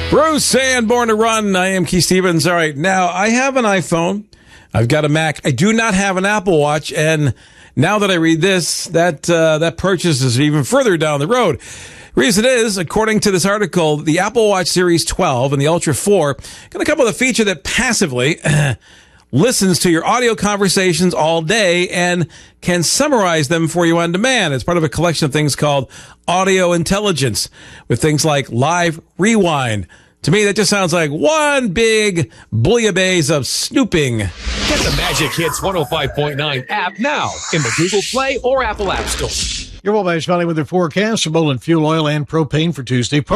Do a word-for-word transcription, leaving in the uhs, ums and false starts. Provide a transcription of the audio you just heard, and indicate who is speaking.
Speaker 1: Bruce and Born to Run. I am Keith Stevens. All right, now I have an iPhone. I've got a Mac. I do not have an Apple Watch, and now that I read this, that uh, that purchase is even further down the road. Reason is, according to this article, the Apple Watch Series twelve and the Ultra four going to come with a feature that passively listens to your audio conversations all day and can summarize them for you on demand. It's part of a collection of things called audio intelligence, with things like live rewind. To me, that just sounds like one big bouillabaisse of snooping.
Speaker 2: Get the Magic Hits one oh five point nine app now in the Google Play or Apple App Store.
Speaker 3: Your Wabash Valley weather forecast for Moline Fuel Oil and propane for Tuesday.